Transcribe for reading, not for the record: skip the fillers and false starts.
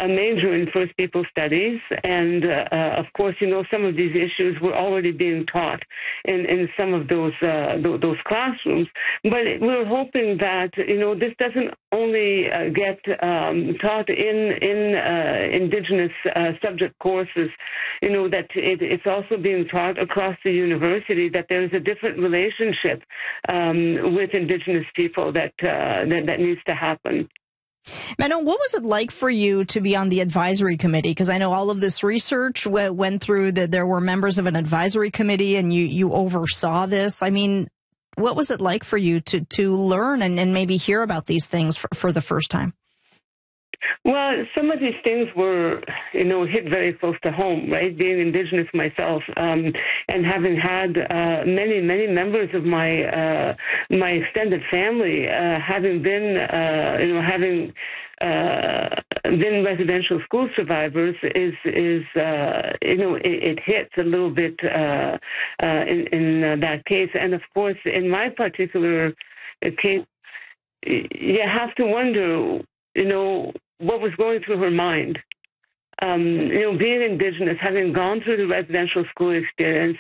a major in First People Studies, and of course, some of these issues were already being taught in some of those classrooms. But we're hoping that this doesn't only get taught in Indigenous subject courses. That it's also being taught across the university that there is a different relationship with Indigenous people that needs to happen. Manon, what was it like for you to be on the advisory committee? Because I know all of this research went through that. There were members of an advisory committee, and you oversaw this. I mean, what was it like for you to learn and maybe hear about these things for the first time? Well, some of these things were, hit very close to home, right? Being Indigenous myself, and having had many members of my my extended family having been, having been residential school survivors is it hits a little bit in that case. And of course, in my particular case, you have to wonder, what was going through her mind. Being Indigenous, having gone through the residential school experience,